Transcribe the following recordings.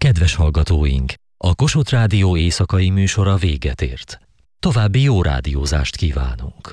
Kedves hallgatóink! A Kossuth Rádió éjszakai műsora véget ért. További jó rádiózást kívánunk!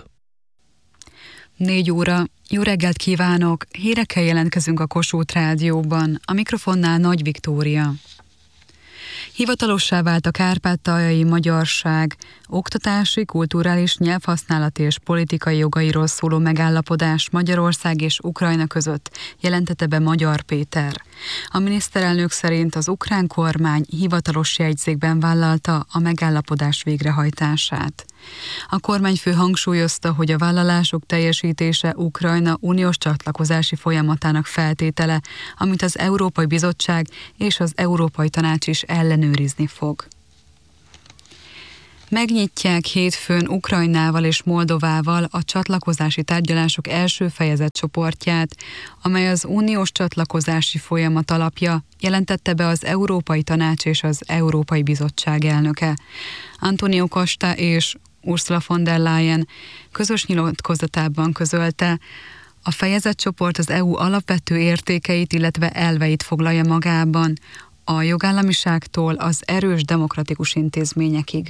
4 óra. Jó reggelt kívánok! Hírekkel jelentkezünk a Kossuth Rádióban. A mikrofonnál Nagy Viktória. Hivatalossá vált a kárpátaljai magyarság oktatási, kulturális, nyelvhasználati és politikai jogairól szóló megállapodás Magyarország és Ukrajna között, jelentette be Magyar Péter. A miniszterelnök szerint az ukrán kormány hivatalos jegyzékben vállalta a megállapodás végrehajtását. A kormányfő hangsúlyozta, hogy a vállalások teljesítése Ukrajna uniós csatlakozási folyamatának feltétele, amit az Európai Bizottság és az Európai Tanács is ellenőrizni fog. Megnyitják hétfőn Ukrajnával és Moldovával a csatlakozási tárgyalások első fejezetcsoportját, amely az uniós csatlakozási folyamat alapja, jelentette be az Európai Tanács és az Európai Bizottság elnöke. Antonio Costa és Ursula von der Leyen közös nyilatkozatában közölte, a fejezetcsoport az EU alapvető értékeit, illetve elveit foglalja magában, a jogállamiságtól az erős demokratikus intézményekig.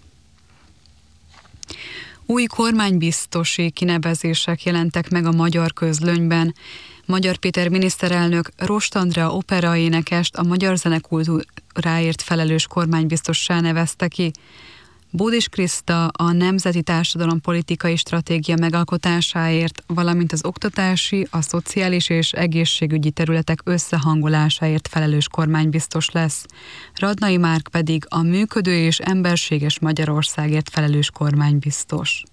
Új kormánybiztosi kinevezések jelentek meg a magyar közlönyben. Magyar Péter miniszterelnök Rost Andrea operaénekest a magyar zenekultúráért felelős kormánybiztossá nevezte ki. Bódis Kriszta a Nemzeti Társadalom politikai stratégia megalkotásáért, valamint az oktatási, a szociális és egészségügyi területek összehangolásáért felelős kormánybiztos lesz. Radnai Márk pedig a működő és emberséges Magyarországért felelős kormánybiztos.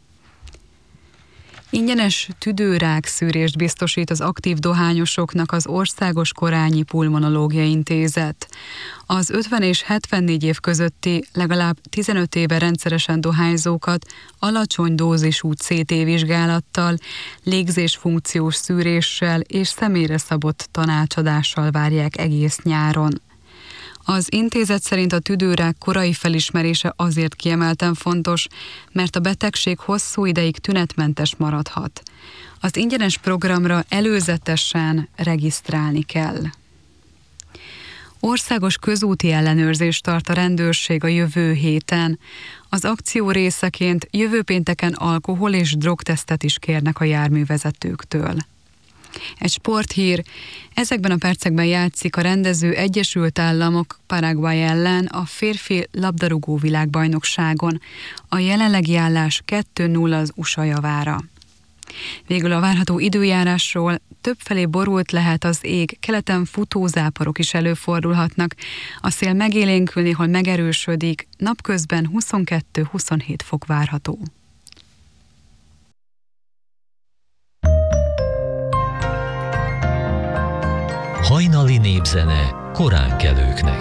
Ingyenes tüdőrák szűrést biztosít az aktív dohányosoknak az Országos Korányi Pulmonológiai Intézet. Az 50 és 74 év közötti, legalább 15 éve rendszeresen dohányzókat alacsony dózisú CT vizsgálattal, légzésfunkciós szűréssel és személyre szabott tanácsadással várják egész nyáron. Az intézet szerint a tüdőrák korai felismerése azért kiemelten fontos, mert a betegség hosszú ideig tünetmentes maradhat. Az ingyenes programra előzetesen regisztrálni kell. Országos közúti ellenőrzést tart a rendőrség a jövő héten. Az akció részeként jövő pénteken alkohol- és drogtesztet is kérnek a járművezetőktől. Egy sporthír, ezekben a percekben játszik a rendező Egyesült Államok Paraguay ellen a férfi labdarúgó világbajnokságon. A jelenlegi állás 2-0 az USA javára. Végül a várható időjárásról: többfelé borult lehet az ég, keleten futózáporok is előfordulhatnak, a szél megélénkül, néhol megerősödik, napközben 22-27 fok várható. Hajnali népzene koránkelőknek.